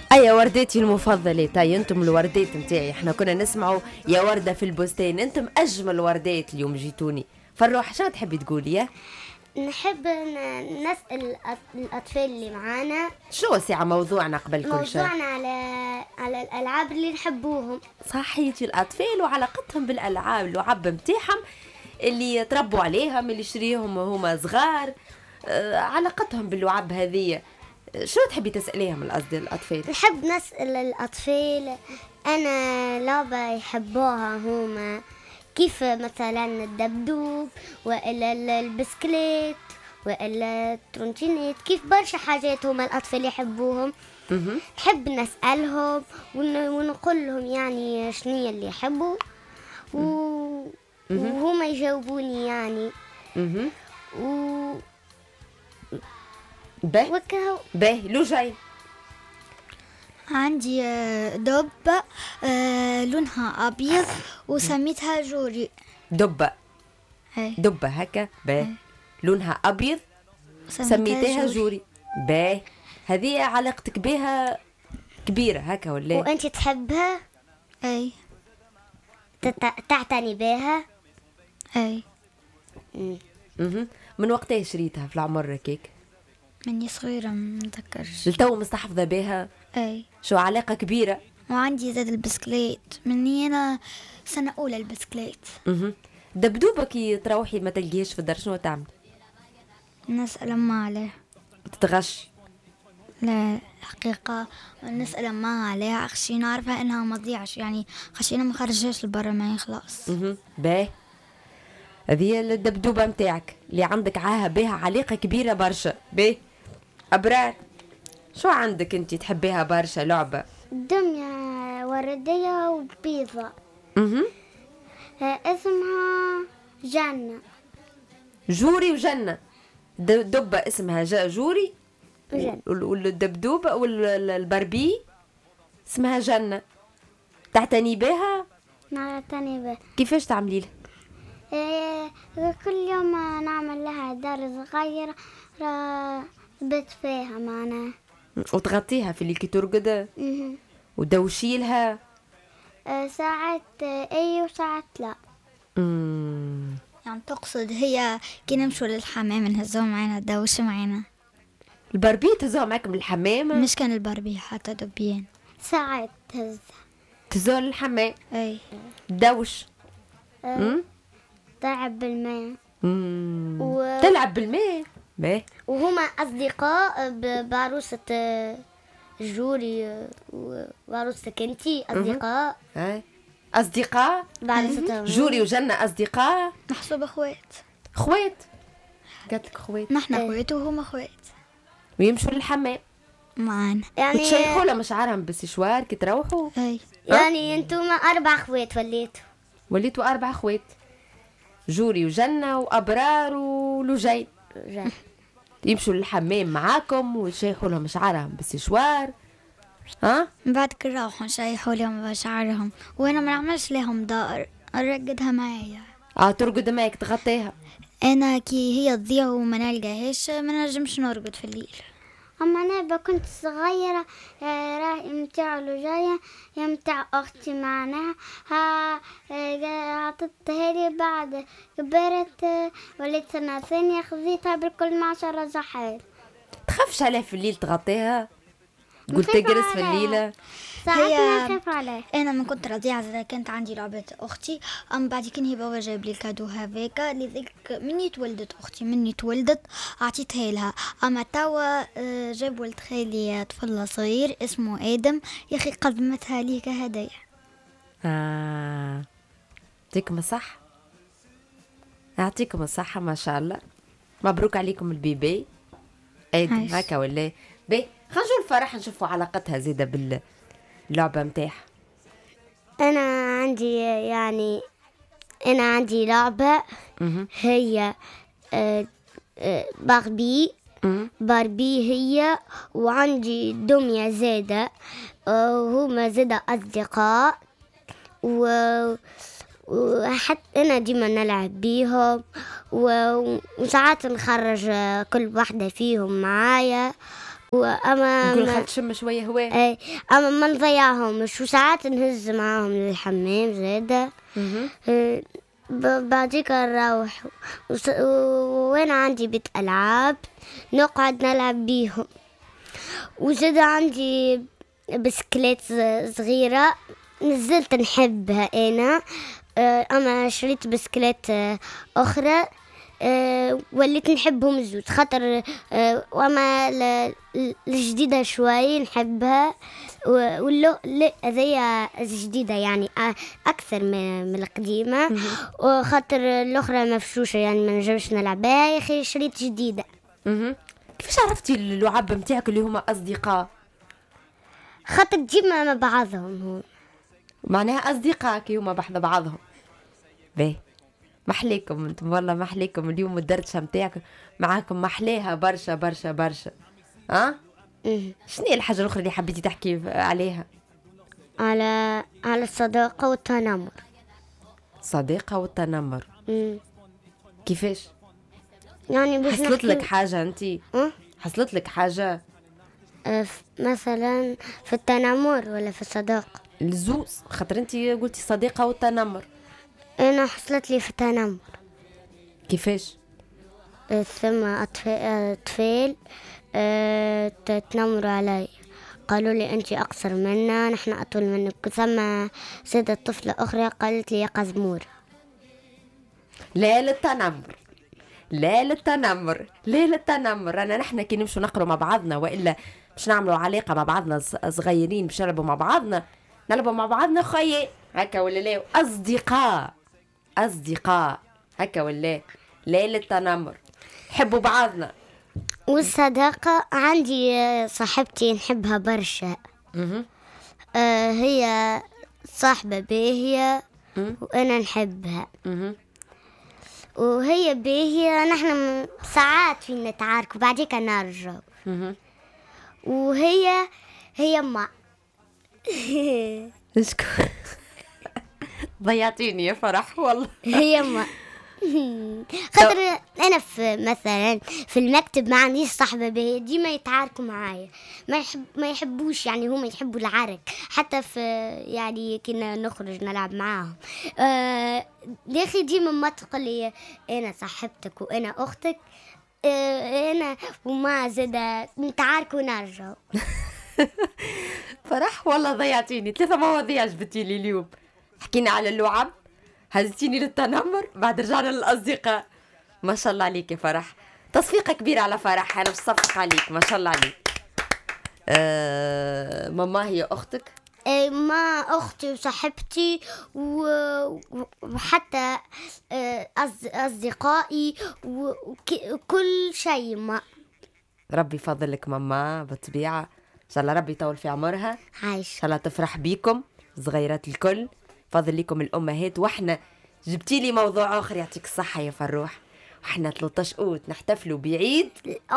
أي ورداتي المفضلة. تاي أنتم الوردات متاعي، احنا كنا نسمعوا يا وردة في البستان، أنتم أجمل وردات اليوم جيتوني. فالروح شنو تحبي تقولي يا؟ نحب نسأل الأطفال اللي معانا. شو ساعة موضوعنا قبل كل شيء؟ موضوعنا على الألعاب اللي نحبوهم. صحيتي، الأطفال وعلاقتهم بالألعاب، اللعب متاعهم اللي تربوا عليهم، اللي شريهم وهما صغار، علاقتهم باللعب هذه. شو تحبي تسأليهم الأطفال؟ نحب نسأل الأطفال أنا لعبة يحبوها هما، كيف مثلا الدبدوب وإلا البسكليت وإلا الترونتينيت، كيف برشا حاجات هما الأطفال يحبوهم. نحب نسألهم ونقول لهم يعني شنية اللي يحبوا وهما يجاوبوني يعني. باهي لو جاي. عندي دبة لونها أبيض وسميتها جوري. دبة هي. دبة هكا باهي لونها أبيض سميتها جوري. باهي هذه علاقتك بها كبيرة هكا ولا؟ وأنت تحبها؟ أي. تعتني بها؟ أي. من وقتها شريتها في العمر ركيك؟ مني صغيرة متذكرش. لتو مستحفظة بها؟ أي. شو علاقة كبيرة. وعندي زاد البسكليت مني أنا سنة أولى البسكليت. دبدوبة كي تروحي ما تلقيهش في الدار شنو تعمل؟ نسأل أمها عليه. تتغش؟ لا حقيقة نسأل أمها عليها، خشينا نعرفها إنها ما تضيعش، يعني خشينا ما خرجهاش لبرا ما يخلص. باهي هذه الدبدوبة متاعك اللي عندك عاها بها علاقة كبيرة برشا. باهي أبرار شو عندك انت تحبيها برشا لعبة؟ دمية وردية وبيضة. اسمها جنة. جوري وجنة. دبة اسمها جوري والدبدوبة والبربي اسمها جنة. تعتني بها؟ نعتني بها. كيفاش تعملي لها؟ كل يوم نعمل لها دار صغيرة بت فيها معنا. وتغطيها في اللي كي ترقد؟ ودوشي لها؟ ساعات اي وساعات لا. يعني تقصد هي كي نمشوا للحمام نهزوها معنا تدوش معنا؟ البربي تهزوها معكم للحمام؟ مش كان البربي حتى دبيان ساعات تهزوها للحمام. اي دوش. تلعب بالماء. تلعب بالماء. باهي. وهما أصدقاء بعروسة جوري وعروستك انتي أصدقاء. أصدقاء بعروسة جوري وجنة أصدقاء. محسوب أخوات. قالت لك أخوات. نحن أخوات وهم أخوات. ويمشوا للحمام معانا يعني. وتشيحوا لها مشعرهم بالسشوار كي تروحوا. يعني انتم 4 أخوات وليتوا 4 أخوات، جوري وجنة وأبرار ولوجين. يمشوا للحمام معاكم ويشيحوا لهم مشعرهم بالسشوار. من بعد كنروحوا نشيحوا لهم مشعرهم، وانا ما نعملش لهم دائر نرقدها معايا. ترقد معك تغطيها؟ انا كي هي تضيع وما نلقاهاش ما نجمش نرقد في الليل. اما انا كنت صغيره راهي متاع لوجايه متاع اختي معناها عطتها لي بعد كبرت وليت سنه ثانيه خذيتها بالكل 10 زحال. تخافش عليها في الليل تغطيها؟ قلت تجلس في الليلة؟ ساعات نخاف عليه. انا من كنت رضيعه كانت عندي لعبه اختي، بعد كان هي بابا جاب لي الكادو هذاك لذلك مني تولدت اختي مني تولدت اعطيتها لها. اما توا جاب ولد خالي طفل صغير اسمه ادم، يا اخي قدمتها لي كهديه. يعطيكم الصحه، يعطيكم الصحه ما شاء الله. مبروك عليكم البيبي ادم هكا ولا بي. خرجوا الفرح نشوفوا علاقتها زيادة باللعبة متاعها. أنا عندي لعبة هي باربي هي، وعندي دمية زادة وهما زادة أصدقاء وحتى أنا ديما نلعب بيهم وساعات نخرج كل واحدة فيهم معايا وأما نقول خل تشم شويه هواء. اي اما ما نضيعهمش، وساعات نهز معاهم للحمام زاده. بعديك نروح وانا عندي بيت العاب نقعد نلعب بيهم. وزاد عندي بسكليت صغيره نزلت نحبها انا. اما شريت بسكليت اخرى وليت نحبهم زوج خاطر وما الجديدة شوي نحبها. واللو لا هذيا جديدة يعني أكثر من القديمة. وخاطر الأخرى مفشوشة يعني ما نجمش نلعبها يا أخي شريت جديدة. كيفاش عرفتي اللعاب متاعك اللي هما أصدقاء؟ خاطر ديما مع بعضهم هم. معناها أصدقاء كي هما بحذا بعضهم. باهي محليكم انتم والله محليكم اليوم الدردشه متاعك معاكم محليها برشا برشا برشا. شنو هي الحاجه الاخرى اللي حبيتي تحكي عليها؟ على الصداقه والتنمر. صداقه والتنمر. كيفاش يعني باش حصلت لك حاجه انت؟ حصلت لك حاجه مثلا في التنمر ولا في الصداقه؟ الزوز خاطر انت قلتي صداقه والتنمر. انا حصلت لي في التنمر. كيفاش؟ ثم اطفال تتنمروا علي، قالوا لي انت اقصر منا نحن اطول منك. ثم زادت طفله اخرى قالت لي يا قزمور. لا للتنمر لا للتنمر لا للتنمر. انا نحن كي نمشوا نقروا مع بعضنا والا باش نعملوا علاقه مع بعضنا صغيرين باش نلعبوا مع بعضنا نلعبوا مع بعضنا خيي هكا ولا لا؟ أصدقاء هكا ولا لا للتنمر نحبوا بعضنا. والصداقة عندي صاحبتي نحبها برشا. هي صاحبة باهية وأنا نحبها. وهي باهية نحن ساعات فينا نتعارك وبعديك نرجع. وهي ما شكون ضيعتيني يا فرح والله. هي ما خاطر انا في مثلا في المكتب ما عنديش صاحبه باهيه ديما يتعاركوا معايا ما يحبوش يعني هما يحبوا العرك حتى في يعني كنا نخرج نلعب معاهم. يا اخي ديما ما تقول لي انا صاحبتك وانا اختك انا وما زاد نتعاركوا ونرجعوا. فرح والله ضيعتيني 3 مواضيع جبتي لي اليوم. حكينا على اللعب هزتيني للتنمر بعد رجعنا للأصدقاء. ما شاء الله عليك يا فرح تصفيقة كبيرة على فرح. أنا بصفق عليك ما شاء الله عليك. ماما هي أختك؟ ما أختي وصاحبتي وحتى أصدقائي وكل شيء. ما ربي يفضلك ماما بالطبيعة إن شاء الله ربي يطول في عمرها. عايش إن شاء الله تفرح بيكم صغيرات الكل. فضل لكم الأمهات. وإحنا جبتي لي موضوع آخر يعطيك الصحة يا فروح. إحنا 13 أوت نحتفلوا بعيد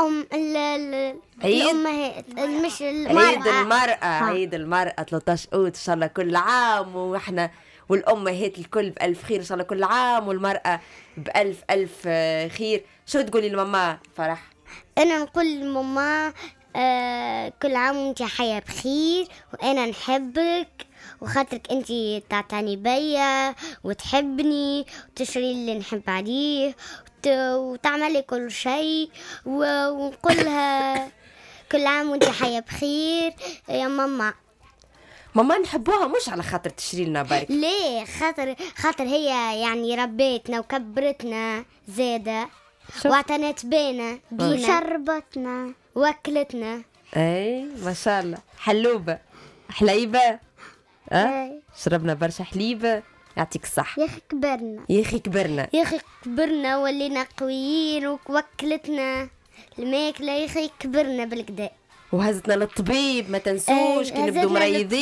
الأمهات مش عيد المرأة 13 أوت إن شاء الله كل عام وإحنا والأمهات الكل بألف خير إن شاء الله كل عام والمرأة بألف ألف خير. شو تقولي لماما فرح؟ أنا نقول لماما كل عام وانت حياة بخير وأنا نحبك وخاطرك انتي تعتني بيا وتحبني وتشري اللي نحب عليه وتعملي كل شيء ونقولها كل عام وانتي حياة بخير يا ماما. ماما نحبوها مش على خاطر تشري لنا برك. ليه؟ خاطر هي يعني ربيتنا وكبرتنا زادة واعتنت بينا شربتنا واكلتنا. اي ما شاء الله حلوبة حليبة. شربنا برشا حليبة يعطيك الصحة. يا اخي كبرنا ولينا قويين وكلتنا الماكلة يا اخي كبرنا بالكدا وهزتنا للطبيب ما تنسوش كي نبدو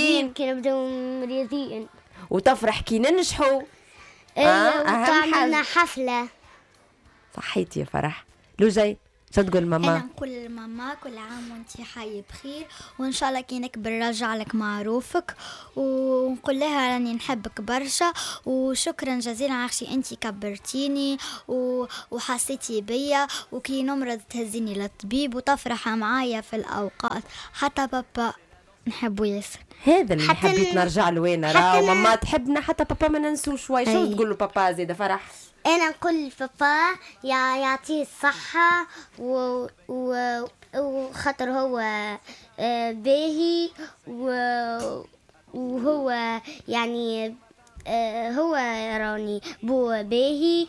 مريضين وتفرح كي ننجحوا. وتعملنا حفلة. صحيت يا فرح. لو جاي شو تقول انا ماما؟ نقول لماما كل عام وانتي حي بخير، وان شاء الله كي نكبر رجع لك معروفك، ونقول لها راني نحبك برشا، وشكرا جزيلا عشان انتي كبرتيني وحسيتي بيا، وكي نمرض تهزيني للطبيب وتفرح معايا في الاوقات. حتى بابا نحبه ياسر. هذا اللي حتى حبيت نرجع له وين راهو ماما تحبنا، حتى بابا ما ننسو شوي. شو تقول له بابا زيد فرح؟ انا نقول بابا يعطيه الصحة وخاطر هو باهي وهو يعني هو راني بو باهي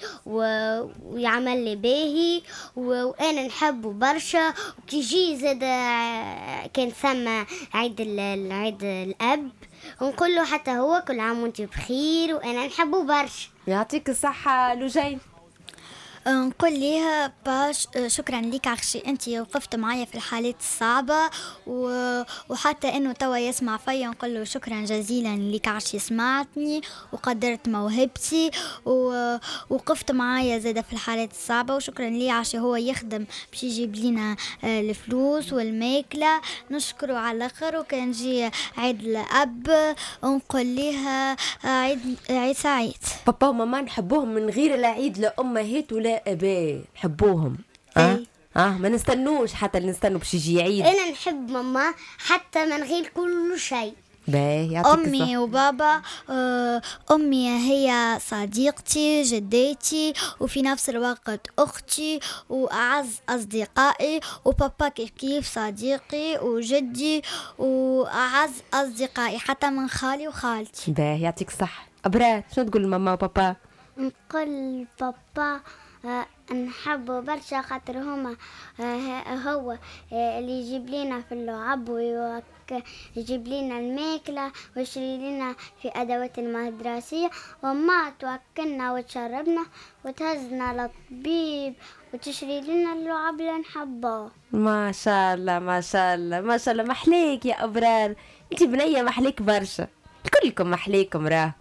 ويعمل لي باهي وانا نحبه برشا. وكي يجي زاد كان ثم عيد الاب ونقول له حتى هو كل عام وانت بخير وانا نحبه برشا. يعطيك الصحة لوجين. نقول ليها باش شكرا لك عشان انت وقفت معايا في الحالات الصعبة، وحتى انه توا يسمع فيا نقول له شكرا جزيلا لك عشان سمعتني وقدرت موهبتي ووقفت معايا زادة في الحالات الصعبة، وشكرا ليه عشان هو يخدم باش يجيب لنا الفلوس والماكلة. نشكره على الاخر. وكان جي عيد الاب نقول ليها عيد سعيد. بابا وماما نحبوهم من غير العيد، لا امهات ولا اباء نحبوهم. ما نستنوش حتى نستنوا باش يجي عيد. انا نحب ماما حتى من غير كل شيء. أمي وبابا. أمي هي صديقتي جدتي وفي نفس الوقت أختي وأعز أصدقائي، وبابا كيف صديقي وجدي وأعز أصدقائي حتى من خالي وخالتي. يعطيك صح. أبرار شو تقول ماما وبابا؟ نقول بابا نحبه برشا خاطر هما هو اللي يجيب لنا في اللعب يجيب لنا الماكلة ويشري لنا في أدوات المدرسية، وما توكلنا وتشربنا وتهزنا للطبيب وتشري لنا اللعب اللي نحبه. ما شاء الله ما شاء الله ما شاء الله. محليك يا أبرار، انتي بنية محليك برشا. كلكم محليكم راه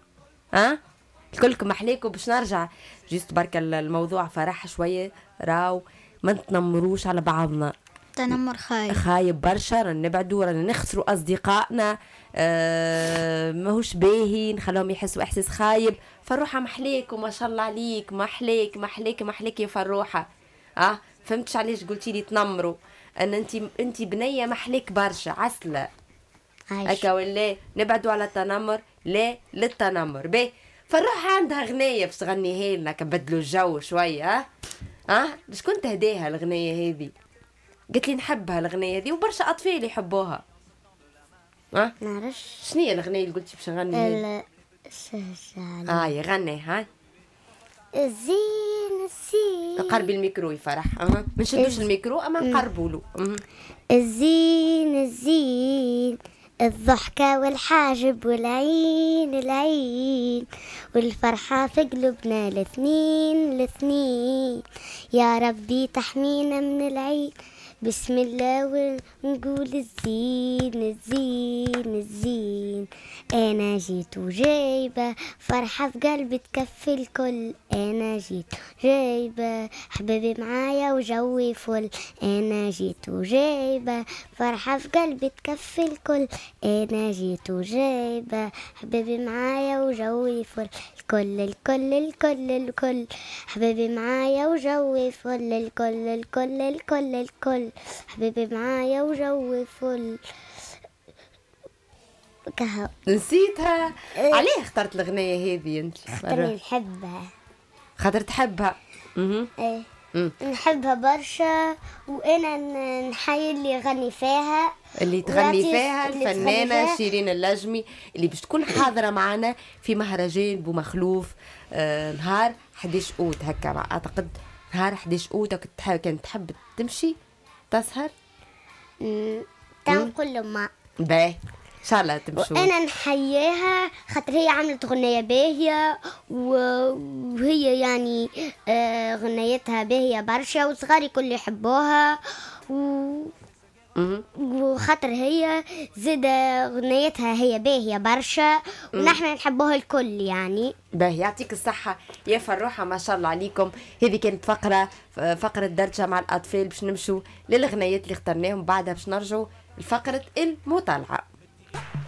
كلكم محليكم. باش نرجع جيست برك الموضوع فرح شوية راو ما نتنمروش على بعضنا. تنمر خايب برشا. رانا نبعدوا رانا نخسروا أصدقائنا. ماهوش باهي نخلوهم يحسوا إحساس خايب. فروحة محليك وما شاء الله عليك. محليك محليك محليك يا فروحة. فهمتش علاش قلتي لي تنمروا؟ أن أنتي بنية محليك برشا عسلة هكا. ولا نبعدوا على التنمر؟ لا للتنمر. باهي فروحة عندها غنية باش تغنيها لنا كبدلوا الجو شوية. شكون تهديها الغنية هذه؟ قلت لي نحبها الغنية هذه وبرشا أطفال يحبوها. نعرفش شنو هي الغنية اللي قلتي باش نغني؟ غني هاي. الزين الزين. قربي الميكرو يفرح. ما نشدوش الميكرو اما نقربوا له. الزين الزين الضحكة والحاجب والعين العين والفرحة في قلوبنا الاثنين يا ربي تحمينا من العين. بسم الله ونقول الزين الزين الزين. أنا جيت وجايبة فرحة في قلبي تكفي الكل. أنا جيت جايبة حبيبي معايا وجوي فل. أنا جيت وجايبة فرحة في قلبي تكفي الكل. أنا جيت وجايبة حبيبي معايا وجوي فل. الكل الكل الكل الكل حبيبي معايا وجوي فل. الكل الكل الكل الكل حبيبي معايا وجوي فل. نسيتها. عليه اخترت الغنية هذه انت؟ خاطر نحبها. خاطر تحبها. ايه نحبها برشا. وانا نحيي اللي يغني فيها اللي تغني فيها الفنانة شيرين اللجمي اللي باش تكون حاضرة معنا في مهرجان بومخلوف نهار 11 أوت هكا. أعتقد نهار 11 أوت كانت تحب تمشي تسهر. تنقول لما باهي إن شاء الله تمشوا. وأنا نحييها خاطر هي عملت غنية باهية وهي يعني غنيتها باهية برشا وصغاري كل يحبوها وخاطر هي زاد غنيتها هي باهية برشا، ونحن نحبوها الكل يعني. باهي، يعطيك الصحة يا فروحة، ما شاء الله عليكم. هذه كانت فقرة دردشة مع الأطفال، باش نمشوا للغنيات اللي اخترناهم، بعدها باش نرجعوا لفقرة المطالعة.